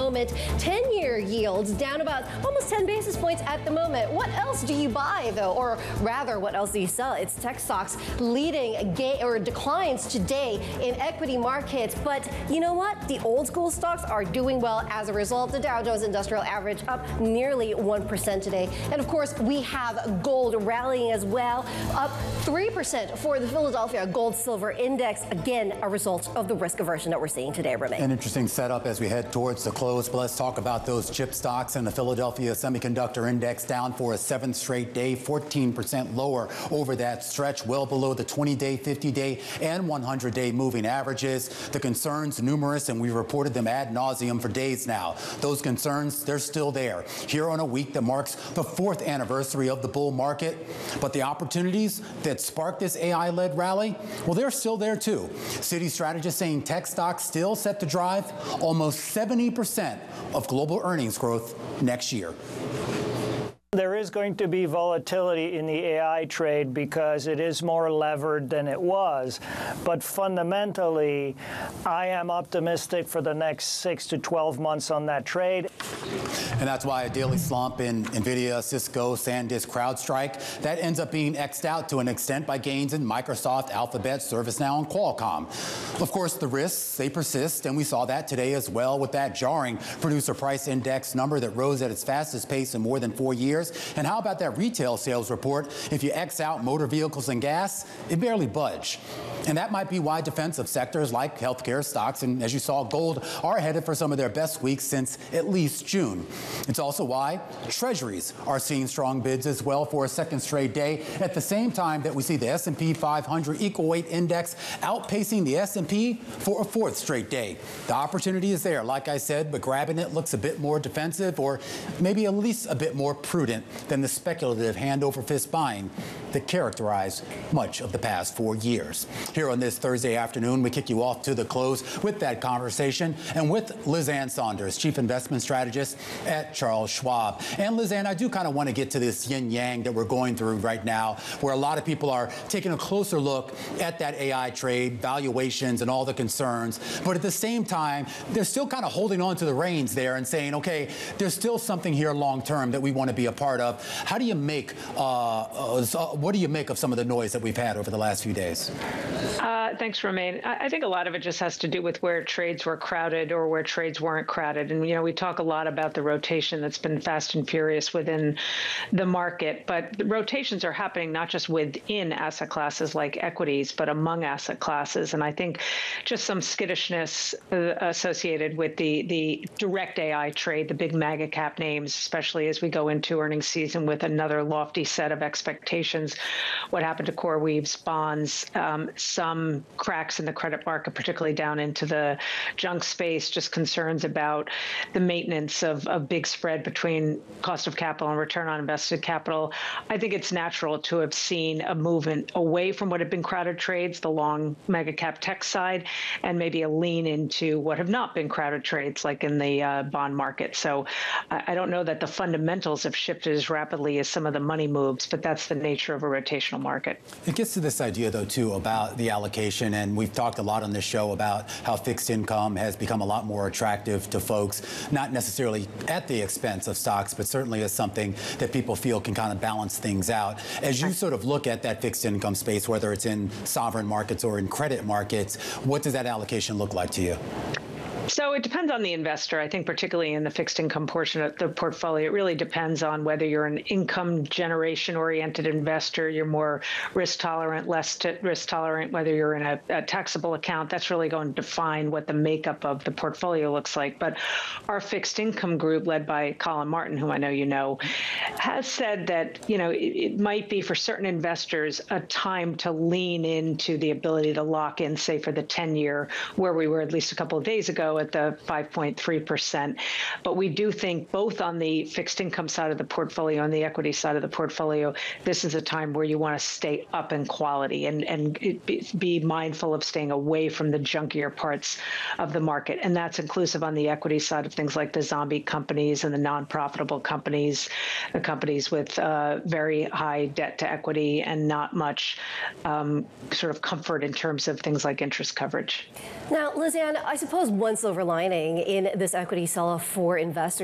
moment. 10-year yields down about almost 10 basis points at the moment. What else do you buy, though? Or rather, what else do you sell? It's tech stocks leading declines today in equity markets. But you know what? The old school stocks are doing well as a result. The Dow Jones Industrial Average up nearly 1% today. And of course, we have gold rallying as well, up 3% for the Philadelphia Gold Silver Index. Again, a result of the risk aversion that we're seeing today, Romain. An interesting setup as we head towards the close, but let's talk about those chip stocks. And the Philadelphia Semiconductor Index down for a 7th straight day, 14% lower over that stretch, well below the 20-day, 50-day, and 100-day moving averages. The concerns numerous, and we reported them ad nauseum for days now. Those concerns, they're still there. Here on a week that marks the 4th anniversary of the bull market, but the opportunities that sparked this AI-led rally, well, they're still there too. Citi strategists saying tech stocks still set to drive almost 70% of global earnings growth next year. There is going to be volatility in the AI trade because it is more levered than it was. But fundamentally, I am optimistic for the next 6 to 12 months on that trade. And that's why a daily slump in NVIDIA, Cisco, SanDisk, CrowdStrike, that ends up being X'd out to an extent by gains in Microsoft, Alphabet, ServiceNow, and Qualcomm. Of course, the risks, they persist, and we saw that today as well with that jarring producer price index number that rose at its fastest pace in more than 4 years. And how about that retail sales report? If you X out motor vehicles and gas, it barely budged. And that might be why defensive sectors like healthcare stocks and, as you saw, gold are headed for some of their best weeks since at least June. It's also why treasuries are seeing strong bids as well for a 2nd straight day, at the same time that we see the S&P 500 equal weight index outpacing the S&P for a 4th straight day. The opportunity is there, like I said, but grabbing it looks a bit more defensive, or maybe at least a bit more prudent than the speculative hand-over-fist buying that characterized much of the past 4 years. Here on this Thursday afternoon, we kick you off to the close with that conversation and with Liz Ann Saunders, Chief Investment Strategist at Charles Schwab. And Liz Ann, I do kind of want to get to this yin-yang that we're going through right now, where a lot of people are taking a closer look at that AI trade, valuations, and all the concerns. But at the same time, they're still kind of holding on to the reins there and saying, okay, there's still something here long-term that we want to be a part of. How do you make, what do you make of some of the noise that we've had over the last few days? Thanks, Romain. I think a lot of it just has to do with where trades were crowded or where trades weren't crowded. And, you know, we talk a lot about the rotation that's been fast and furious within the market. But the rotations are happening not just within asset classes like equities, but among asset classes. And I think just some skittishness associated with the direct AI trade, the big mega cap names, especially as we go into earnings season with another lofty set of expectations. What happened to CoreWeave's bonds, some cracks in the credit market, particularly down into the junk space, just concerns about the maintenance of big spread between cost of capital and return on invested capital. I think it's natural to have seen a movement away from what had been crowded trades, the long mega cap tech side, and maybe a lean into what have not been crowded trades, like in the bond market. So I don't know that the fundamentals have shifted as rapidly as some of the money moves, but that's the nature of a rotational market. It gets to this idea, though, too, about the allocation, and we've talked a lot on this show about how fixed income has become a lot more attractive to folks, not necessarily at the expense of stocks, but certainly as something that people feel can kind of balance things out. As you sort of look at that fixed income space, whether it's in sovereign markets or in credit markets, what does that allocation look like to you? So it depends on the investor. I think particularly in the fixed income portion of the portfolio, it really depends on whether you're an income generation oriented investor, you're more risk tolerant, less risk tolerant, whether you're in a taxable account. That's really going to define what the makeup of the portfolio looks like. But our fixed income group, led by Colin Martin, whom I know you know, has said that, you know, it might be for certain investors a time to lean into the ability to lock in, say, for the 10-year, where we were at least a couple of days ago at the 5.3%. But we do think both on the fixed income side of the portfolio and the equity side of the portfolio, this is a time where you want to stay up in quality and be mindful of staying away from the junkier parts of the market. And that's inclusive on the equity side of things like the zombie companies and the non-profitable companies, the companies with very high debt to equity and not much sort of comfort in terms of things like interest coverage. Now, Liz Ann, I suppose once silver lining in this equity sell-off for investors.